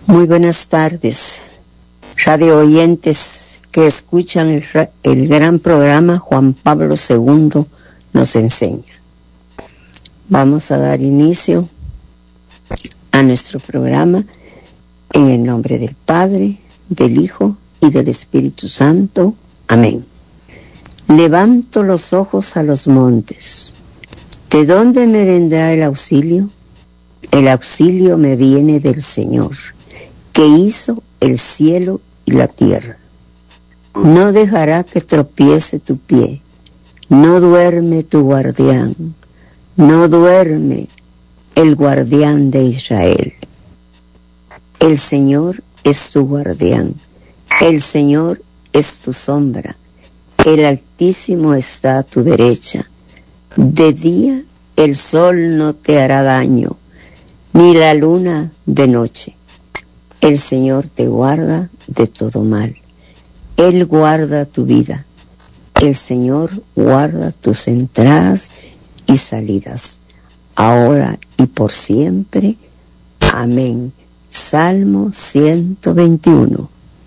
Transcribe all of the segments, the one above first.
Muy buenas tardes, radio oyentes que escuchan el gran programa Juan Pablo II nos enseña. Vamos a dar inicio a nuestro programa en el nombre del Padre, del Hijo y del Espíritu Santo. Amén. Levanto los ojos a los montes. ¿De dónde me vendrá el auxilio? El auxilio me viene del Señor, que hizo el cielo y la tierra. No dejará que tropiece tu pie. No duerme tu guardián. No duerme el guardián de Israel. El Señor es tu guardián. El Señor es tu sombra. El Altísimo está a tu derecha. De día el sol no te hará daño, ni la luna de noche. El Señor te guarda de todo mal. Él guarda tu vida. El Señor guarda tus entradas y salidas, ahora y por siempre. Amén. Salmo 121.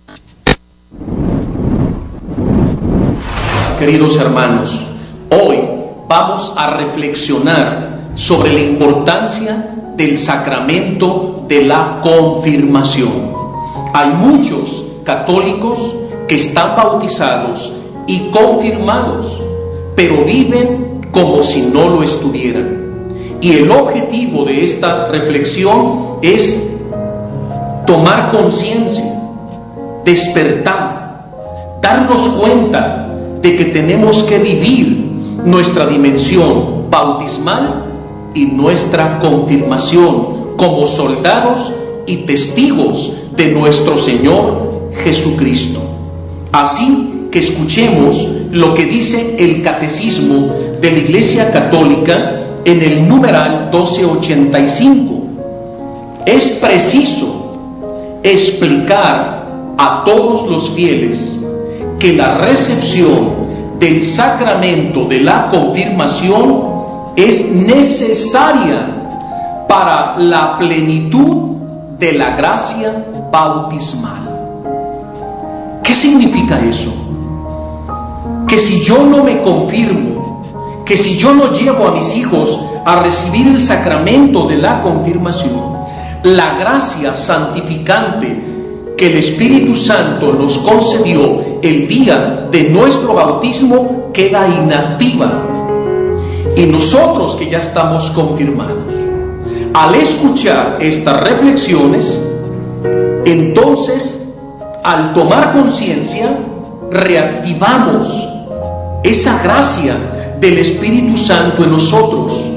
Queridos hermanos, hoy vamos a reflexionar sobre la importancia del sacramento de la confirmación. Hay muchos católicos que están bautizados y confirmados, pero viven como si no lo estuvieran. Y el objetivo de esta reflexión es tomar conciencia, despertar, darnos cuenta de que tenemos que vivir nuestra dimensión bautismal y nuestra confirmación como soldados y testigos de nuestro Señor Jesucristo. Así que escuchemos lo que dice el Catecismo de la Iglesia Católica en el numeral 1285. Es preciso explicar a todos los fieles que la recepción del sacramento de la confirmación es necesaria para la plenitud de la gracia bautismal. ¿Qué significa eso? Que si yo no me confirmo, que si yo no llevo a mis hijos a recibir el sacramento de la confirmación, la gracia santificante que el Espíritu Santo nos concedió el día de nuestro bautismo queda inactiva. Y nosotros que ya estamos confirmados, al escuchar estas reflexiones, entonces, al tomar conciencia, reactivamos esa gracia del Espíritu Santo en nosotros.